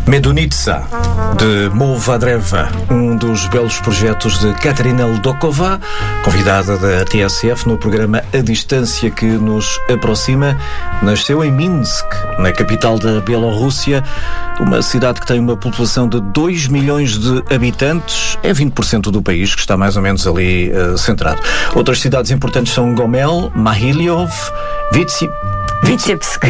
Medunitsa, de Movadreva, um dos belos projetos de Katerina Ldokova, convidada da TSF no programa A Distância que nos aproxima. Nasceu em Minsk, na capital da Bielorrússia, uma cidade que tem uma população de 2 milhões de habitantes, é 20% do país, que está mais ou menos ali centrado. Outras cidades importantes são Gomel, Mahiljov, Vitebsk.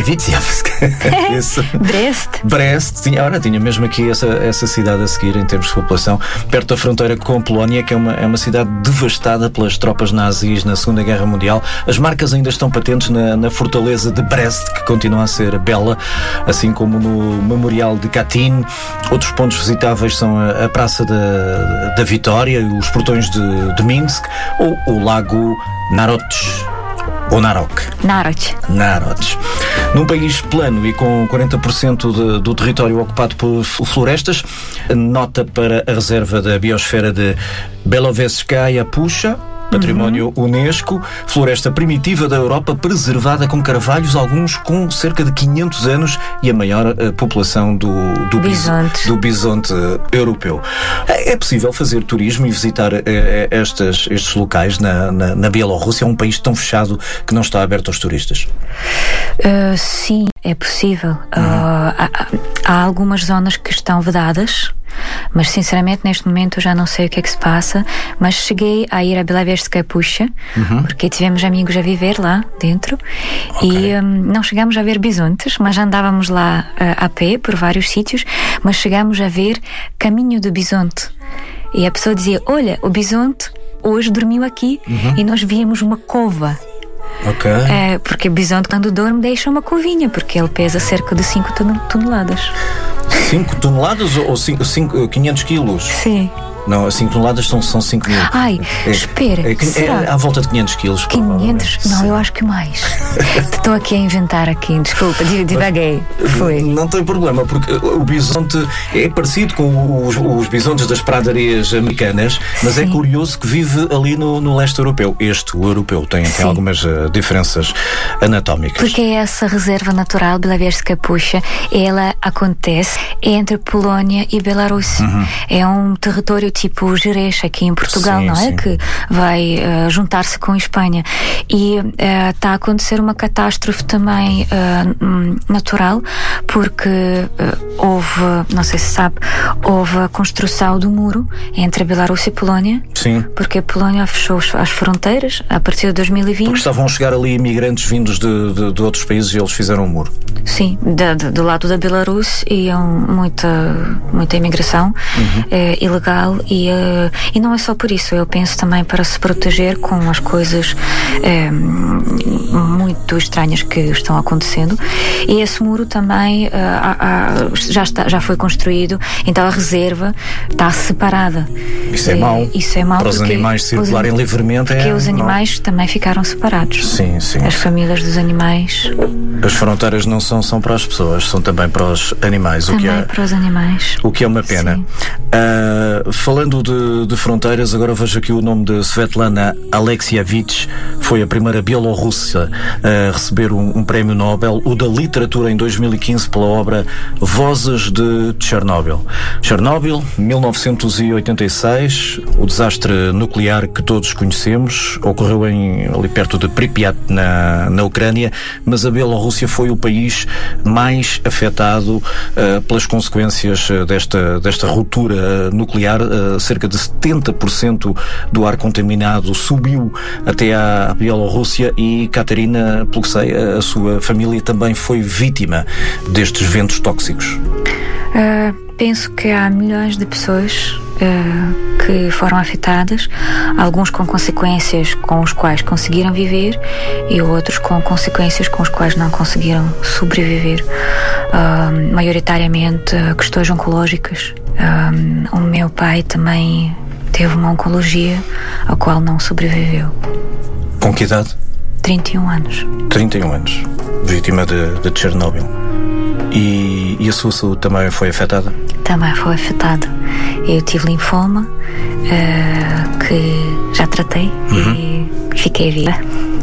Brest. Tinha mesmo aqui essa cidade a seguir em termos de população, perto da fronteira com Polónia, que é uma cidade devastada pelas tropas nazis na Segunda Guerra Mundial. As marcas ainda estão patentes na fortaleza de Brest, que continua a ser bela, assim como no Memorial de Katyn. Outros pontos visitáveis são a Praça da Vitória, os portões de Minsk, ou o Lago Naroch. Ou Narok. Naroch. Num país plano e com 40% do território ocupado por florestas, nota para a reserva da biosfera de Belovezhskaya Pushcha, património Unesco, floresta primitiva da Europa, preservada com carvalhos, alguns com cerca de 500 anos, e a maior população do bisonte europeu. É possível fazer turismo e visitar estes locais na Bielorrússia? É um país tão fechado que não está aberto aos turistas? Sim, é possível. Há algumas zonas que estão vedadas, mas sinceramente neste momento eu já não sei o que é que se passa, mas cheguei a ir a Belovezhskaya Pushcha, porque tivemos amigos a viver lá dentro, e não chegámos a ver bisontes, mas andávamos lá a pé por vários sítios, mas chegámos a ver caminho do bisonte, e a pessoa dizia: olha, o bisonte hoje dormiu aqui, e nós víamos uma cova. Porque o bisonte, quando dorme, deixa uma covinha, porque ele pesa cerca de 5 toneladas. 5 toneladas ou 500 quilos? Sim. Não, 5 toneladas são 5 mil. Espera. É à volta de 500 quilos. 500? Não, eu acho que mais. Estou aqui a inventar desculpa, divaguei. Foi. Não tem problema, porque o bisonte é parecido com os bisontes das pradarias americanas, mas sim, é curioso que vive ali no leste europeu. O europeu tem algumas diferenças anatómicas. Porque essa reserva natural, Belovezhskaya Pushcha, ela acontece entre Polónia e Bielorrússia. É um território tipo Gerês aqui em Portugal, não é? Sim. Que vai juntar-se com a Espanha. E está a acontecer uma catástrofe também natural, porque não sei se sabe, houve a construção do muro entre a Bielorrússia e a Polónia. Sim. Porque a Polónia fechou as fronteiras a partir de 2020. Porque estavam a chegar ali imigrantes vindos de outros países e eles fizeram um muro. Sim, do lado da Bielorrússia iam muita imigração ilegal. E não é só por isso, eu penso também para se proteger com as coisas muito estranhas que estão acontecendo. E esse muro também já foi construído, então a reserva está separada. Isso é mau. Isso é mau para os animais circularem livremente. Porque os animais também ficaram separados. Sim. As famílias dos animais. As fronteiras não são para as pessoas, são também para os animais. Para os animais. O que é uma pena. Falando de fronteiras, agora vejo aqui o nome de Svetlana Alexievich. Foi a primeira bielorrussa a receber um prémio Nobel, o da literatura, em 2015, pela obra Vozes de Chernobyl. Chernobyl, 1986, o desastre nuclear que todos conhecemos, ocorreu ali perto de Pripyat, na Ucrânia, mas a Bielorrússia foi o país mais afetado pelas consequências desta ruptura nuclear. Cerca de 70% do ar contaminado subiu até à Bielorrússia, e Katerina, pelo que sei, a sua família também foi vítima destes ventos tóxicos. Penso que há milhões de pessoas que foram afetadas, alguns com consequências com os quais conseguiram viver e outros com consequências com os quais não conseguiram sobreviver, maioritariamente questões oncológicas. O meu pai também teve uma oncologia a qual não sobreviveu. Com que idade? 31 anos. 31 anos, vítima de Chernobyl. E a sua saúde também foi afetada? Também foi afetada. Eu tive linfoma, que já tratei, e fiquei viva.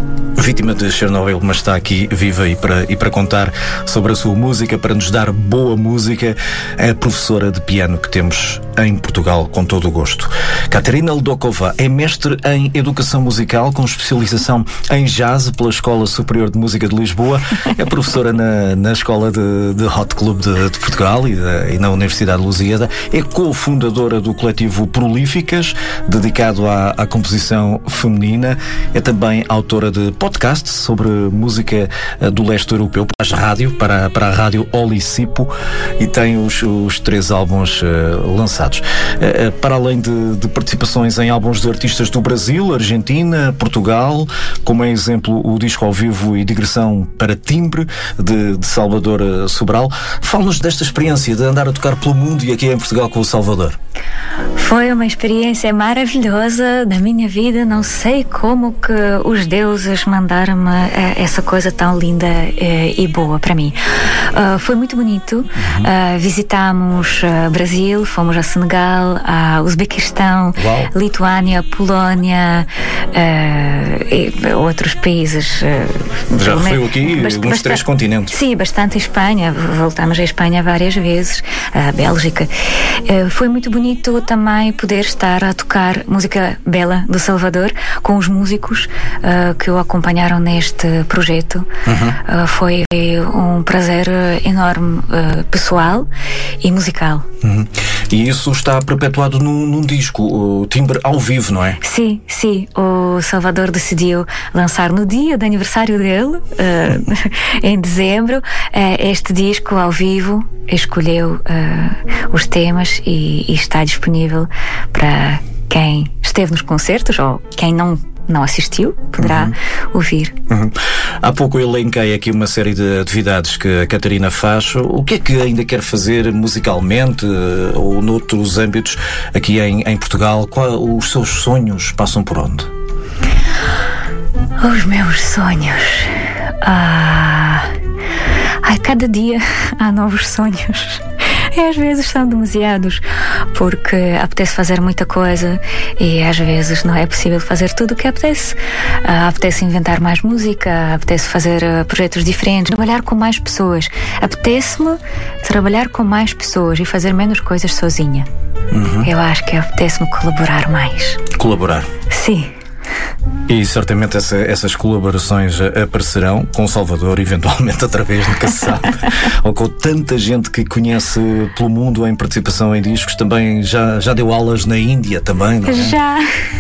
vítima de Chernobyl, mas está aqui viva e para contar sobre a sua música, para nos dar boa música, é a professora de piano que temos em Portugal, com todo o gosto. Kateryna Ldokova é mestre em Educação Musical, com especialização em jazz pela Escola Superior de Música de Lisboa. É professora na Escola de Hot Club de Portugal e na Universidade de Lusíada. É cofundadora do coletivo Prolíficas, dedicado à composição feminina. É também autora de podcasts sobre música do leste europeu para a rádio Olisipo, e tem os 3 álbuns lançados. Para além de participações em álbuns de artistas do Brasil, Argentina, Portugal, como é exemplo o disco ao vivo e digressão para timbre de Salvador Sobral. Fala-nos desta experiência de andar a tocar pelo mundo e aqui em Portugal com o Salvador. Foi uma experiência maravilhosa da minha vida. Não sei como que os deuses mandaram-me essa coisa tão linda e boa para mim. Foi muito bonito. Visitámos Brasil, fomos a Senegal, a Uzbequistão, Lituânia, Polónia e outros países. Já referiu aqui uns 3 continentes. Sim, bastante Espanha. Voltámos à Espanha várias vezes, a Bélgica. Foi muito bonito também poder estar a tocar música bela do Salvador com os músicos que o acompanharam neste projeto. Foi um prazer enorme, pessoal e musical. E isso está perpetuado num disco, o timbre ao vivo, não é? Sim. O Salvador decidiu lançar no dia do aniversário dele, em dezembro, este disco ao vivo. Escolheu os temas e está disponível para quem esteve nos concertos ou quem não assistiu, poderá ouvir. Há pouco eu elenquei aqui uma série de atividades que a Kateryna faz. O que é que ainda quer fazer musicalmente ou noutros âmbitos aqui em Portugal? Os seus sonhos passam por onde? Os meus sonhos... cada dia há novos sonhos. E às vezes são demasiados, porque apetece fazer muita coisa e às vezes não é possível fazer tudo o que apetece. Apetece inventar mais música, apetece fazer projetos diferentes, trabalhar com mais pessoas. Apetece-me trabalhar com mais pessoas e fazer menos coisas sozinha. Eu acho que apetece-me colaborar mais. Colaborar? Sim. E certamente essas colaborações aparecerão com o Salvador, eventualmente através, nunca se sabe, ou com tanta gente que conhece pelo mundo em participação em discos. Também já deu aulas na Índia também, não é? Já.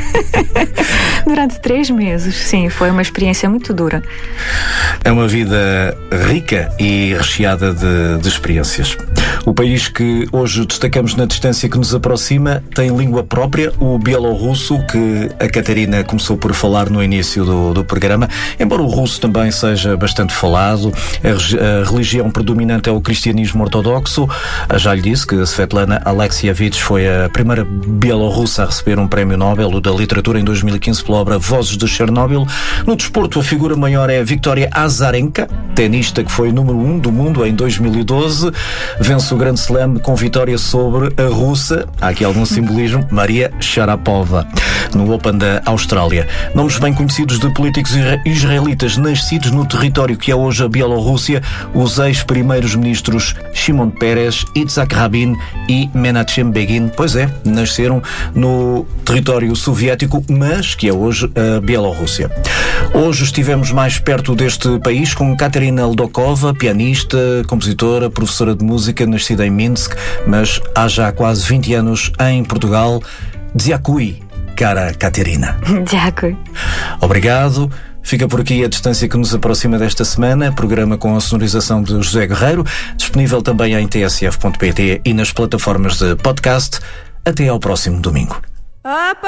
Durante 3 meses, sim, foi uma experiência muito dura. É uma vida rica e recheada de experiências. O país que hoje destacamos na distância que nos aproxima tem língua própria, o bielorrusso, que a Kateryna começou por falar no início do programa. Embora o russo também seja bastante falado, a religião predominante é o cristianismo ortodoxo. Já lhe disse que Svetlana Alexievich foi a primeira bielorrussa a receber um prémio Nobel da literatura em 2015 pela obra Vozes de Chernobyl. No desporto, a figura maior é a Victoria Azarenka, tenista que foi número 1 do mundo em 2012. Vence o Grande Slam com vitória sobre a russa, há aqui algum simbolismo, Maria Sharapova, no Open da Austrália. Nomes bem conhecidos de políticos israelitas nascidos no território que é hoje a Bielorrússia, os ex-primeiros ministros Shimon Peres, Yitzhak Rabin e Menachem Begin, pois é, nasceram no território soviético, mas que é hoje a Bielorrússia. Hoje estivemos mais perto deste país com Kateryna Ldokova, pianista, compositora, professora de música, nascida em Minsk, mas há já quase 20 anos em Portugal. Dziękuję, cara Kateryna. Dziękuję. Obrigado. Fica por aqui a distância que nos aproxima desta semana, programa com a sonorização de José Guerreiro, disponível também em tsf.pt e nas plataformas de podcast. Até ao próximo domingo.